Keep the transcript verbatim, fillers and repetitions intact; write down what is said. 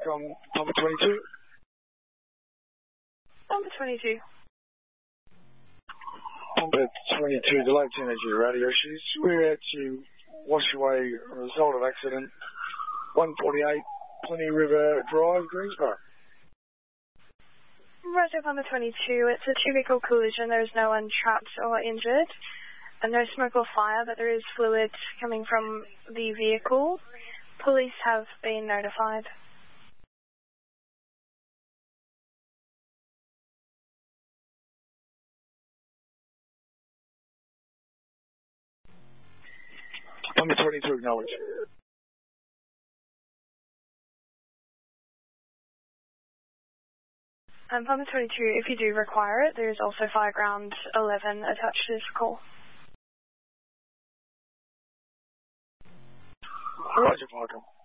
Farcom, number twenty-two. Number twenty-two. Number twenty-two, the Lake Energy radio issues. We're at to Washaway, result of accident, one forty-eight, Plenty River Drive, Greensboro. Roger, number twenty-two. It's a two-vehicle collision. There is no one trapped or injured. And no smoke or fire, but there is fluid coming from the vehicle. Police have been notified. Number twenty-two, acknowledge. Um, number twenty-two, if you do require it, there is also Fireground eleven attached to this call. Roger, Farcom.